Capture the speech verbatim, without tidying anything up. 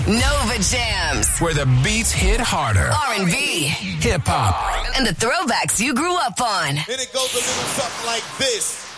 Nova Jams. Where the beats hit harder. R and B. Hip hop. And the throwbacks you grew up on. And it goes a little something like this.